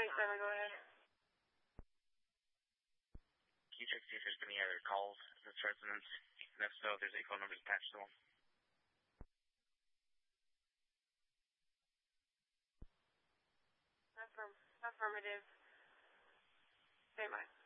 7, go ahead. Can you check to see if there's been any other calls to this residence? And if so, if there's any phone numbers attached to them. Affirmative. Stand by.